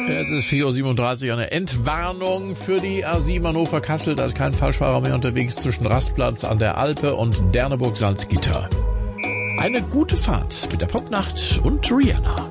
Es ist 4:37 Uhr, eine Entwarnung für die A7 Hannover-Kassel. Da ist kein Falschfahrer mehr unterwegs zwischen Rastplatz an der Alpe und Derneburg-Salzgitter. Eine gute Fahrt mit der Popnacht und Rihanna.